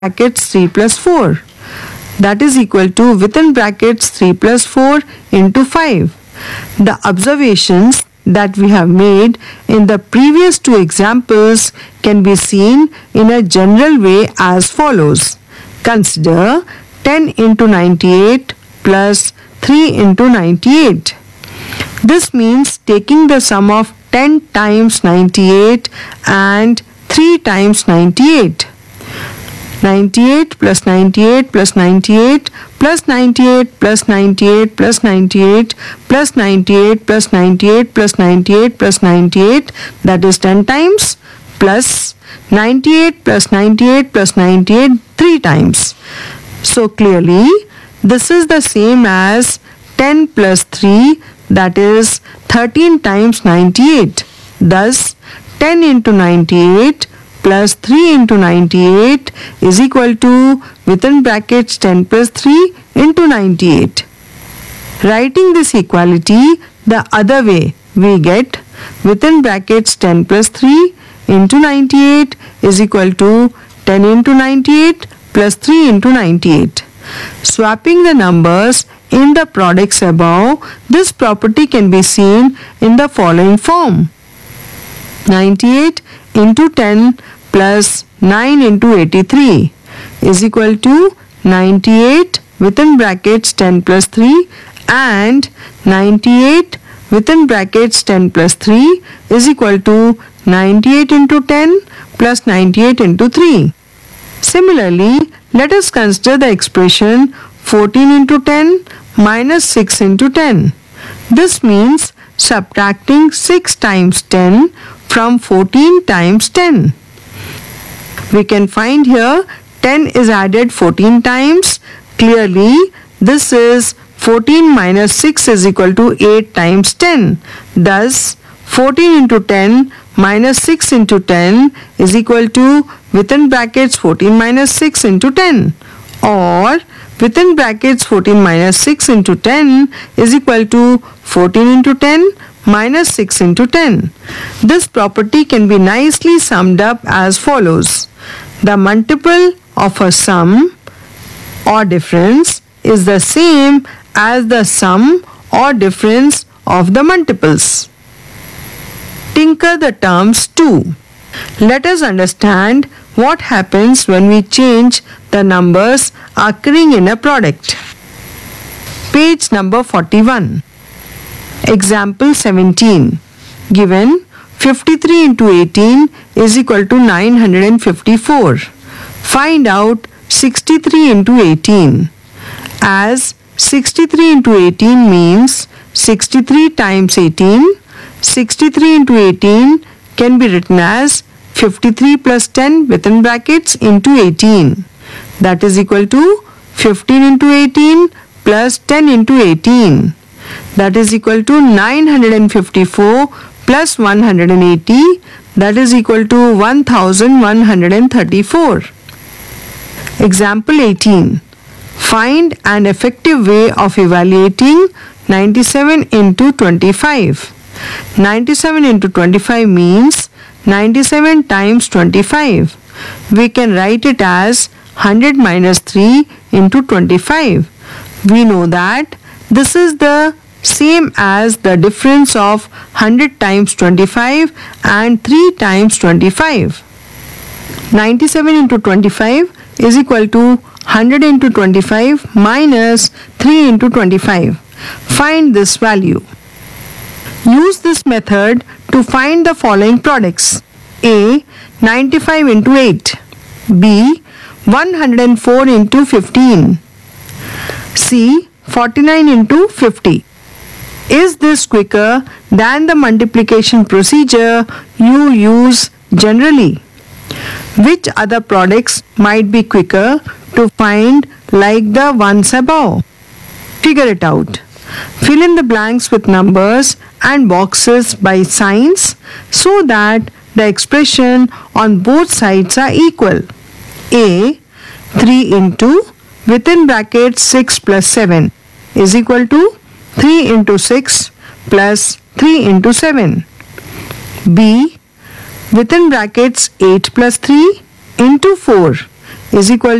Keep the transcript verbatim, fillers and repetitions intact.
brackets three plus four. That is equal to within brackets three plus four into five. The observations that we have made in the previous two examples can be seen in a general way as follows. Consider ten into ninety-eight plus three into ninety-eight. This means taking the sum of ten times ninety-eight and three times ninety-eight. ninety-eight plus ninety-eight plus ninety-eight plus ninety-eight plus ninety-eight plus ninety-eight plus ninety-eight plus ninety-eight plus ninety-eight plus ninety-eight, that is ten times, plus ninety-eight plus ninety-eight plus ninety-eight three times. So clearly this is the same as ten plus three, that is thirteen times ninety-eight. Thus ten into ninety-eight plus three into ninety-eight is equal to within brackets ten plus three into ninety-eight. Writing this equality the other way, we get within brackets ten plus three into ninety-eight is equal to ten into ninety-eight plus three into ninety-eight. Swapping the numbers in the products above, this property can be seen in the following form. ninety-eight into ten plus nine into eighty-three is equal to ninety-eight within brackets ten plus three and ninety-eight within brackets ten plus three is equal to ninety-eight into ten plus ninety-eight into three. Similarly, let us consider the expression fourteen into ten minus six into ten. This means subtracting six times ten from fourteen times ten. We can find here ten is added fourteen times. Clearly, this is fourteen minus six is equal to eight times ten. Thus, fourteen into ten minus six into ten is equal to within brackets fourteen minus six into ten, or within brackets fourteen minus six into ten is equal to fourteen into ten minus six into ten. This property can be nicely summed up as follows. The multiple of a sum or difference is the same as the sum or difference of the multiples. Tinker the terms too. Let us understand what happens when we change the numbers occurring in a product. Page number forty-one. Example seventeen. Given fifty-three into eighteen is equal to nine hundred fifty-four. Find out sixty-three into eighteen. As sixty-three into eighteen means sixty-three times eighteen, sixty-three into eighteen can be written as fifty-three plus ten within brackets into eighteen. That is equal to fifteen into eighteen plus ten into eighteen. That is equal to nine hundred fifty-four plus one hundred eighty. That is equal to one thousand one hundred thirty-four. Example eighteen. Find an effective way of evaluating ninety-seven into twenty-five. ninety-seven into twenty-five means ninety-seven times twenty-five. We can write it as one hundred minus three into twenty-five. We know that this is the same as the difference of one hundred times twenty-five and three times twenty-five. ninety-seven into twenty-five is equal to one hundred into twenty-five minus three into twenty-five. Find this value. Use this method to find the following products. A. ninety-five into eight. B. one hundred four into fifteen. C. forty-nine into fifty. Is this quicker than the multiplication procedure you use generally? Which other products might be quicker to find like the ones above? Figure it out. Fill in the blanks with numbers and boxes by signs so that the expression on both sides are equal. A. three into within brackets six plus seven is equal to three into six plus three into seven. B. Within brackets eight plus three into four is equal